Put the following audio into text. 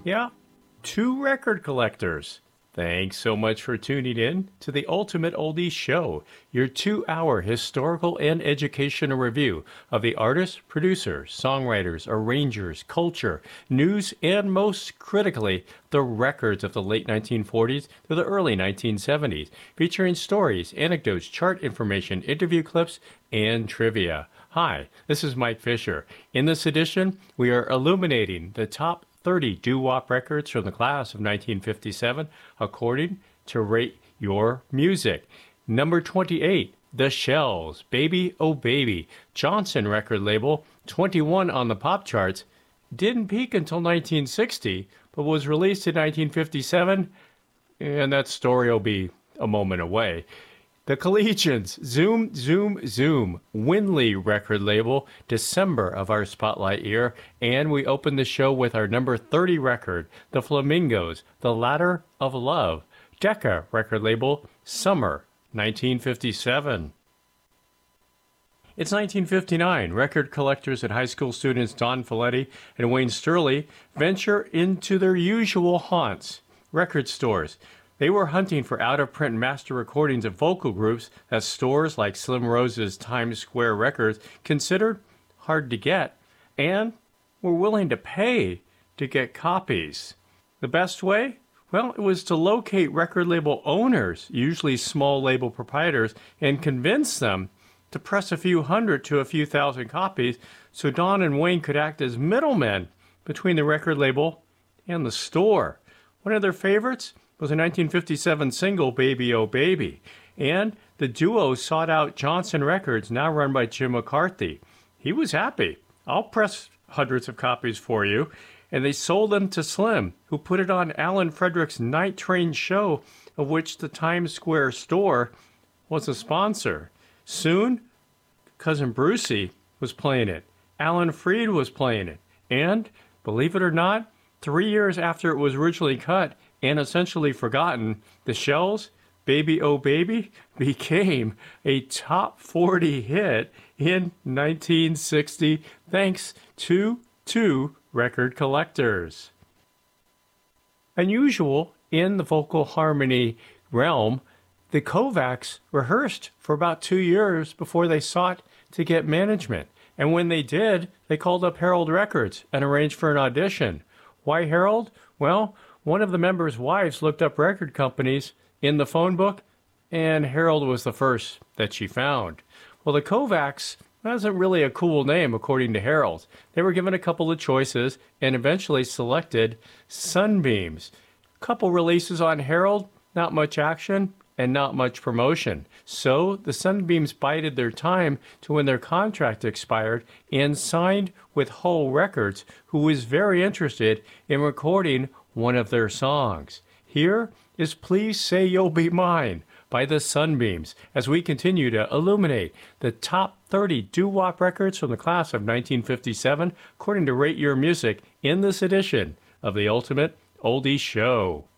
Yeah, two record collectors. Thanks so much for tuning in to the Ultimate Oldies Show, your 2 hour historical and educational review of the artists, producers, songwriters, arrangers, culture, news, and most critically, the records of the late 1940s to the early 1970s, featuring stories, anecdotes, chart information, interview clips, and trivia. Hi, this is Mike Fisher. In this edition, we are illuminating the top 30 doo-wop records from the class of 1957, according to Rate Your Music. Number 28, The Shells, Baby Oh Baby, Johnson record label, 21 on the pop charts, didn't peak until 1960, but was released in 1957, and that story will be a moment away. The Collegians, Zoom, Zoom, Zoom, Winley record label, December of our spotlight year, and we open the show with our number 30 record, The Flamingos, The Ladder of Love, Decca record label, Summer, 1957. It's 1959. Record collectors and high school students Don Folletti and Wayne Sterling venture into their usual haunts, record stores. They were hunting for out-of-print master recordings of vocal groups that stores like Slim Rose's Times Square Records considered hard to get and were willing to pay to get copies. The best way? Well, it was to locate record label owners, usually small label proprietors, and convince them to press a few hundred to a few thousand copies so Don and Wayne could act as middlemen between the record label and the store. One of their favorites was a 1957 single, Baby Oh Baby, and the duo sought out Johnson Records, now run by Jim McCarthy. He was happy. I'll press hundreds of copies for you. And they sold them to Slim, who put it on Alan Frederick's Night Train show, of which the Times Square store was a sponsor. Soon, Cousin Brucey was playing it. Alan Freed was playing it. And, believe it or not, 3 years after it was originally cut and essentially forgotten, the Shells' Baby Oh Baby became a top 40 hit in 1960 thanks to two record collectors. Unusual in the vocal harmony realm, the Kovacs rehearsed for about 2 years before they sought to get management. And when they did, they called up Herald Records and arranged for an audition. Why Herald? Well, one of the members' wives looked up record companies in the phone book, and Herald was the first that she found. Well, the Kovacs wasn't really a cool name, according to Herald. They were given a couple of choices and eventually selected Sunbeams. Couple releases on Herald, not much action and not much promotion. So the Sunbeams bided their time to when their contract expired and signed with Hull Records, who was very interested in recording one of their songs. Here is Please Say You'll Be Mine by the Sunbeams as we continue to illuminate the top 30 doo-wop records from the class of 1957 according to Rate Your Music in this edition of the Ultimate Oldies Show.